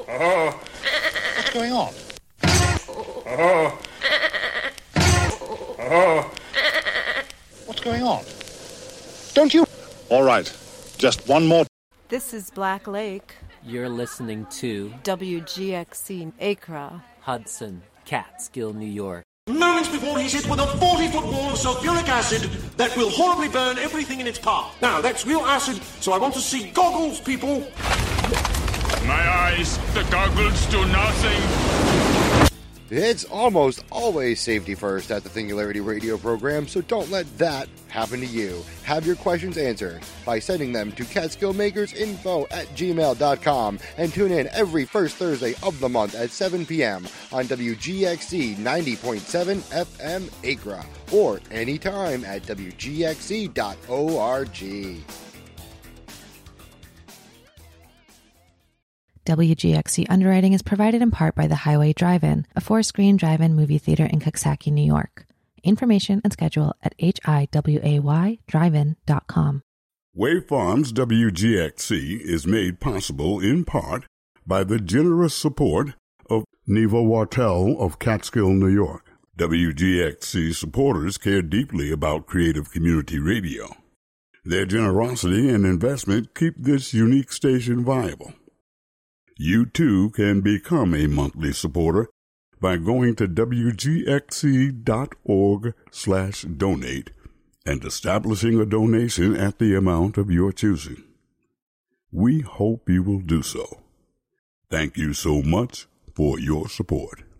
What's going on? What's going on? Don't you... All right, just one more... This is Black Lake. You're listening to WGXC Accra, Hudson, Catskill, New York. Moments before he's hit with a 40-foot wall of sulfuric acid that will horribly burn everything in its path. Now, that's real acid, so I want to see goggles, people. My eyes, the goggles do nothing. It's almost always safety first at the Singularity Radio program, so don't let that happen to you. Have your questions answered by sending them to catskillmakersinfo@gmail.com and tune in every first Thursday of the month at 7 p.m. on WGXC 90.7 FM Accra or anytime at WGXC.org. WGXC underwriting is provided in part by the Highway Drive-In, a 4-screen drive-in movie theater in Coxsackie, New York. Information and schedule at hiwaydrivein.com. Wave Farms WGXC is made possible in part by the generous support of Neva Wartell of Catskill, New York. WGXC supporters care deeply about creative community radio. Their generosity and investment keep this unique station viable. You too can become a monthly supporter by going to wgxc.org/donate and establishing a donation at the amount of your choosing. We hope you will do so. Thank you so much for your support.